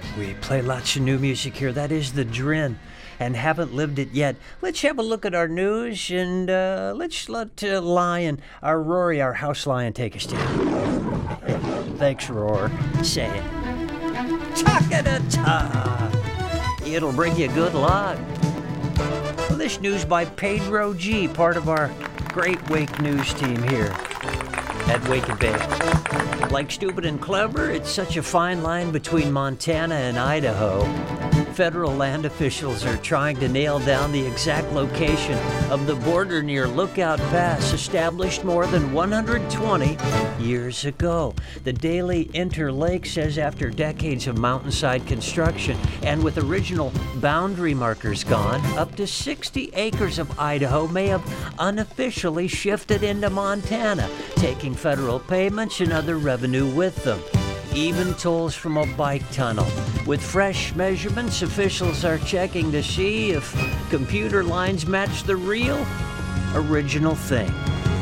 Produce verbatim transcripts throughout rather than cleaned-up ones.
We play lots of new music here. That is the Drin, and haven't lived it yet. Let's have a look at our news, and uh, let's let uh, Lion, our Rory, our house lion, take us down. Thanks, Roar. Say it. Ta-ka-da-ta. It'll bring you good luck. Well, this news by Pedro G., part of our great Wake News team here at Wake and Bake. Like stupid and clever, it's such a fine line between Montana and Idaho. Federal land officials are trying to nail down the exact location of the border near Lookout Pass, established more than one hundred twenty years ago. The Daily Interlake says after decades of mountainside construction and with original boundary markers gone, up to sixty acres of Idaho may have unofficially shifted into Montana, taking federal payments and other revenue with them. Even tolls from a bike tunnel. With fresh measurements, officials are checking to see if computer lines match the real, original thing.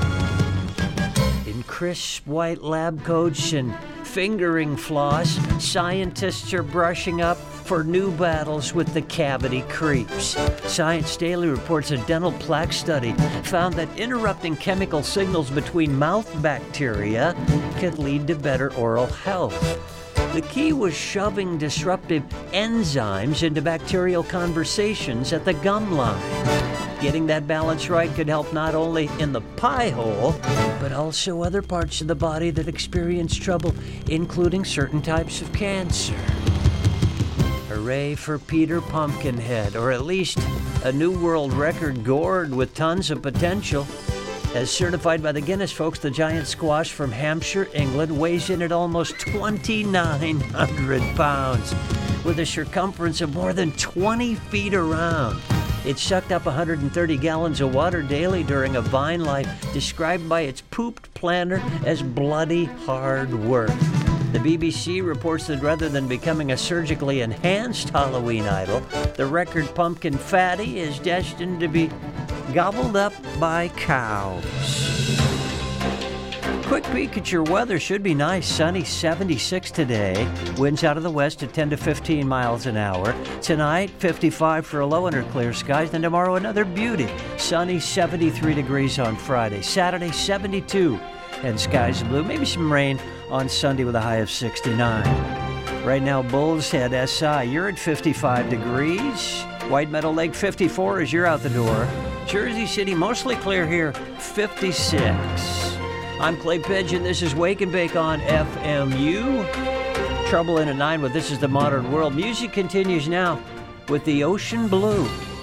In crisp white lab coats and fingering floss, scientists are brushing up for new battles with the cavity creeps. Science Daily reports a dental plaque study found that interrupting chemical signals between mouth bacteria could lead to better oral health. The key was shoving disruptive enzymes into bacterial conversations at the gum line. Getting that balance right could help not only in the pie hole, but also other parts of the body that experience trouble, including certain types of cancer. Hooray for Peter Pumpkinhead, or at least a new world record gourd with tons of potential. As certified by the Guinness folks, the giant squash from Hampshire, England, weighs in at almost twenty-nine hundred pounds, with a circumference of more than twenty feet around. It sucked up one hundred thirty gallons of water daily during a vine life, described by its pooped planter as bloody hard work. The B B C reports that rather than becoming a surgically enhanced Halloween idol, the record pumpkin fatty is destined to be gobbled up by cows. Quick peek at your weather. Should be nice. Sunny, seventy-six today. Winds out of the west at ten to fifteen miles an hour. Tonight, fifty-five for a low under clear skies. Then tomorrow, another beauty. Sunny, seventy-three degrees on Friday. Saturday, seventy-two. And skies blue. Maybe some rain on Sunday with a high of sixty-nine. Right now, Bull's Head, S I, you're at fifty-five degrees. White Meadow Lake, fifty-four as you're out the door. Jersey City, mostly clear here, fifty-six. I'm Clay Pigeon. This is Wake and Bake on F M U. Trouble in at nine with This Is the Modern World. Music continues now with the Ocean Blue.